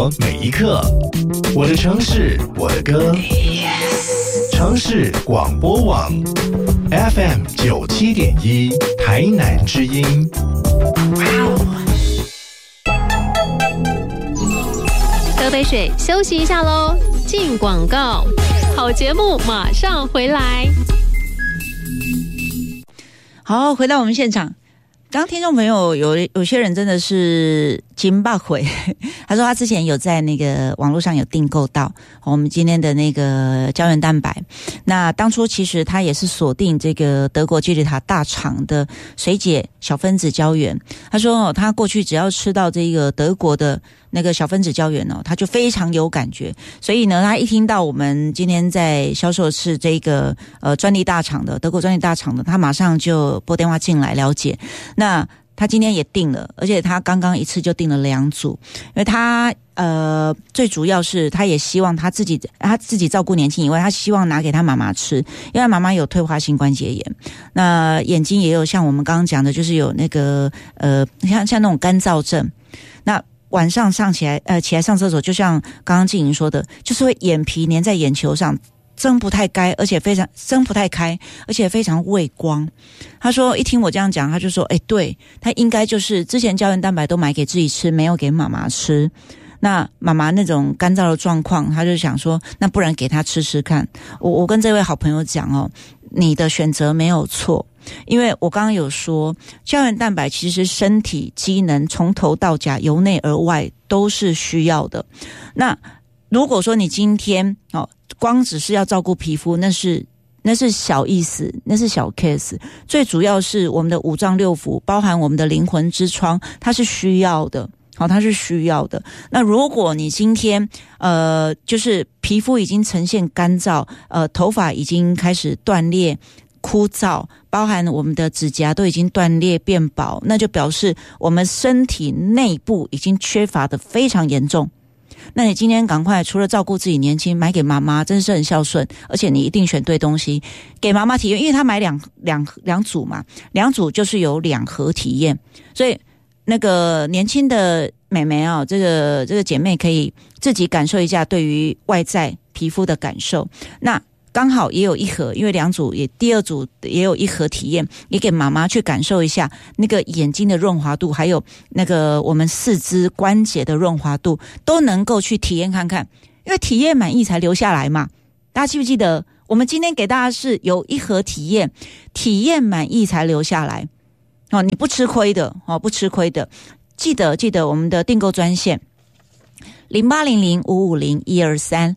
活每一刻。我的城市，我的歌。城市广播网 FM 97.1台南之音。 喝杯水，休息一下咯。进广告，好节目马上回来。 好，回到我们现场。刚听众朋友有些人真的是金爆回，他说他之前有在那个网络上有订购到我们今天的那个胶原蛋白。那当初其实他也是锁定这个德国基里塔大厂的水解小分子胶原。他说他过去只要吃到这个德国的那个小分子胶原他就非常有感觉。所以呢，他一听到我们今天在销售是这个专利大厂的德国专利大厂的，他马上就拨电话进来了解。那他今天也订了，而且他刚刚一次就订了2组，因为他最主要是他也希望他自己照顾年轻以外，他希望拿给他妈妈吃，因为妈妈有退化性关节炎，那眼睛也有像我们刚刚讲的，就是有那个像那种干燥症，那晚上起来上厕所，就像刚刚静莹说的，就是会眼皮粘在眼球上。睁不太开，而且非常畏光。他说一听我这样讲，他就说对，他应该就是之前胶原蛋白都买给自己吃，没有给妈妈吃。那妈妈那种干燥的状况，他就想说那不然给他吃吃看。我跟这位好朋友讲你的选择没有错，因为我刚刚有说胶原蛋白其实身体机能从头到脚由内而外都是需要的。那如果说你今天光只是要照顾皮肤，那是小意思，那是小 case。最主要是我们的五脏六腑，包含我们的灵魂之窗，它是需要的。它是需要的。那如果你今天就是皮肤已经呈现干燥，头发已经开始断裂枯燥，包含我们的指甲都已经断裂变薄，那就表示我们身体内部已经缺乏的非常严重。那你今天赶快除了照顾自己年轻，买给妈妈，真是很孝顺，而且你一定选对东西，给妈妈体验，因为她买两组嘛，2组就是有2盒体验，所以那个年轻的妹妹这个姐妹可以自己感受一下对于外在皮肤的感受。那刚好也有1盒，因为2组第2组也有1盒体验，也给妈妈去感受一下那个眼睛的润滑度，还有那个我们四肢关节的润滑度，都能够去体验看看，因为体验满意才留下来嘛。大家记不记得我们今天给大家是有1盒体验满意才留下来你不吃亏的不吃亏的。记得我们的订购专线0800550123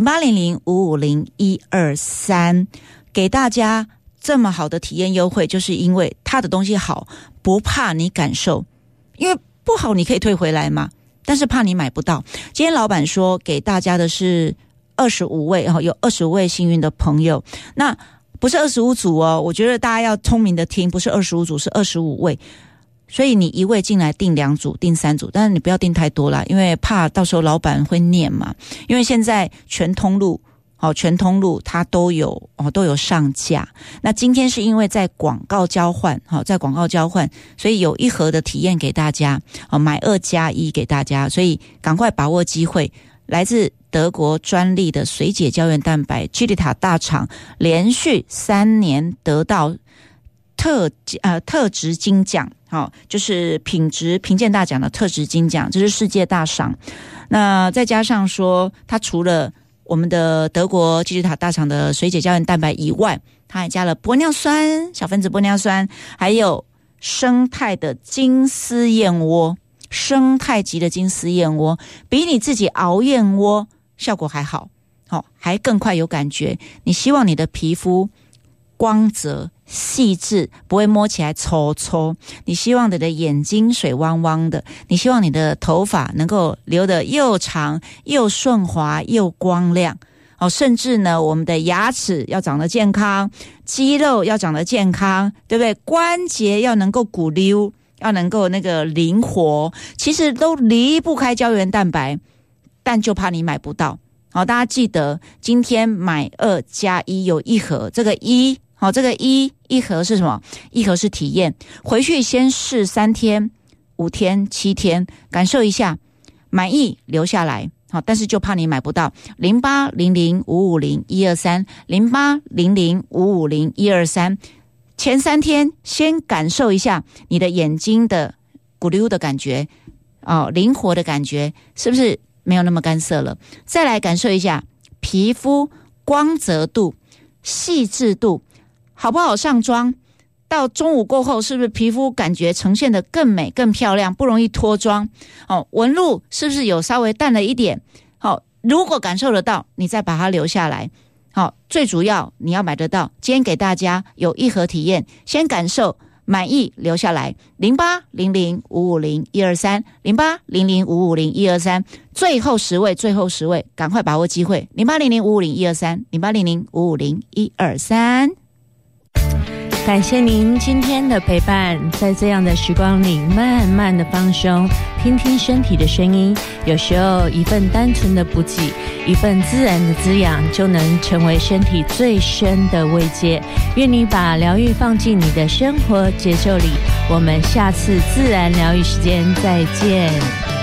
0800550123，给大家这么好的体验优惠，就是因为他的东西好，不怕你感受，因为不好你可以退回来嘛，但是怕你买不到。今天老板说给大家的是25位有25位幸运的朋友，那不是25组我觉得大家要聪明的听，不是25组，是25位。所以你一位进来订2组订3组，但是你不要订太多啦，因为怕到时候老板会念嘛。因为现在全通路它都有上架。那今天是因为在广告交换所以有1盒的体验给大家买2+1给大家，所以赶快把握机会。来自德国专利的水解胶原蛋白基里塔大厂连续3年得到特质金奖就是品质评鉴大奖的特质金奖，这是世界大赏。那再加上说它除了我们的德国基里塔大厂的水解胶原蛋白以外，它还加了玻尿酸小分子玻尿酸，还有生态的金丝燕窝，生态级的金丝燕窝比你自己熬燕窝效果还好还更快有感觉。你希望你的皮肤光泽细致，不会摸起来粗粗，你希望你的眼睛水汪汪的，你希望你的头发能够留得又长又顺滑又光亮甚至呢我们的牙齿要长得健康，肌肉要长得健康，对不对？关节要能够骨溜，要能够那个灵活，其实都离不开胶原蛋白，但就怕你买不到大家记得今天买2+1有1盒，这个1盒是什么？1盒是体验，回去先试3天、5天、7天，感受一下， 满意留下来。好，但是就怕你买不到，0800550123 0800550123，前3天先感受一下你的眼睛的咕溜的感觉，灵活的感觉，是不是没有那么干涩了？再来感受一下皮肤光泽度、细致度，好不好上妆？到中午过后，是不是皮肤感觉呈现得更美、更漂亮，不容易脱妆？纹路是不是有稍微淡了一点？如果感受得到，你再把它留下来。最主要你要买得到。今天给大家有一盒体验，先感受，满意留下来。0800550123 0800550123，最后10位，赶快把握机会。0800550123 0800550123。 感谢您今天的陪伴，在这样的时光里慢慢的放松，听听身体的声音，有时候一份单纯的补给，一份自然的滋养，就能成为身体最深的慰藉。愿你把疗愈放进你的生活节奏里，我们下次自然疗愈时间再见。